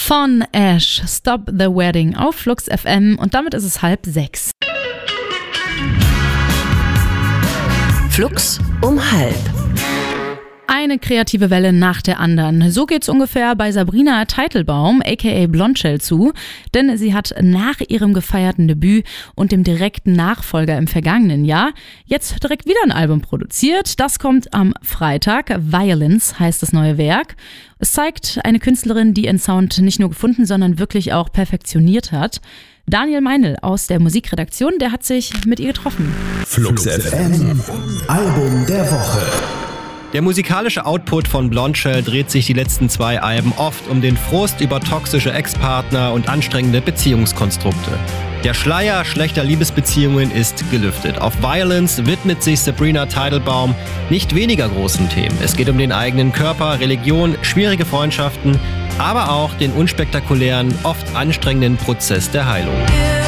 Von Ash, Stop the Wedding auf Flux FM und damit ist es 5:30. Flux um 5. Eine kreative Welle nach der anderen. So geht's ungefähr bei Sabrina Teitelbaum, aka Blondshell, zu. Denn sie hat nach ihrem gefeierten Debüt und dem direkten Nachfolger im vergangenen Jahr jetzt direkt wieder ein Album produziert. Das kommt am Freitag. Violence heißt das neue Werk. Es zeigt eine Künstlerin, die ihren Sound nicht nur gefunden, sondern wirklich auch perfektioniert hat. Daniel Meinl aus der Musikredaktion, der hat sich mit ihr getroffen. Flux FM, Album der Woche. Der musikalische Output von Blondshell dreht sich die letzten 2 Alben oft um den Frust über toxische Ex-Partner und anstrengende Beziehungskonstrukte. Der Schleier schlechter Liebesbeziehungen ist gelüftet. Auf Violence widmet sich Sabrina Teitelbaum nicht weniger großen Themen. Es geht um den eigenen Körper, Religion, schwierige Freundschaften, aber auch den unspektakulären, oft anstrengenden Prozess der Heilung.